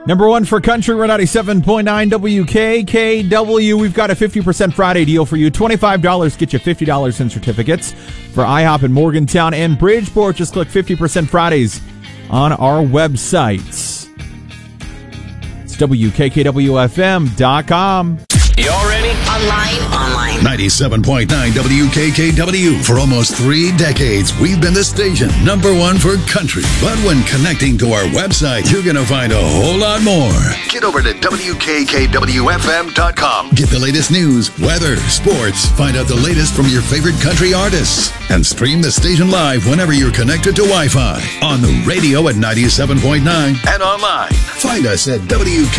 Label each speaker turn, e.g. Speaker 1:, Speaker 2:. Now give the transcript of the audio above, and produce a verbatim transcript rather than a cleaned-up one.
Speaker 1: Number one for country, we're ninety-seven point nine W K K W. We've got a fifty percent Friday deal for you. twenty-five dollars get you fifty dollars in certificates for IHOP in Morgantown and Bridgeport. Just click fifty percent Fridays on our website. It's W K K W F M dot com.
Speaker 2: Y'all ready?
Speaker 3: Online, online.
Speaker 4: ninety-seven point nine W K K W. For almost three decades, we've been the station number one for country. But when connecting to our website, you're going to find a whole lot more. Get over to W K K W F M dot com. Get the latest news, weather, sports. Find out the latest from your favorite country artists. And stream the station live whenever you're connected to Wi-Fi. On the radio at ninety-seven point nine and online. Find us at W K K W.